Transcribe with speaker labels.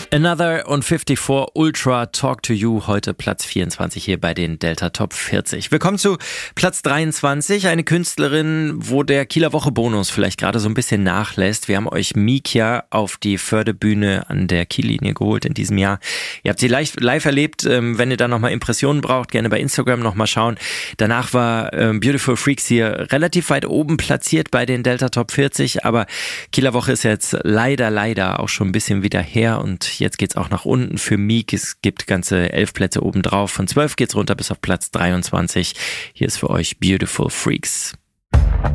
Speaker 1: Another und 54 Ultra Talk to You, heute Platz 24 hier bei den Delta Top 40. Wir kommen zu Platz 23, eine Künstlerin, wo der Kieler Woche Bonus vielleicht gerade so ein bisschen nachlässt. Wir haben euch Mikia auf die Förderbühne an der Kiellinie geholt in diesem Jahr. Ihr habt sie live erlebt, wenn ihr da nochmal Impressionen braucht, gerne bei Instagram nochmal schauen. Danach war Beautiful Freaks hier relativ weit oben platziert bei den Delta Top 40, aber Kieler Woche ist jetzt leider auch schon ein bisschen wieder her und jetzt geht's auch nach unten für Meek. Es gibt ganze 11 Plätze oben drauf. Von 12 geht's runter bis auf Platz 23. Hier ist für euch Beautiful Freaks.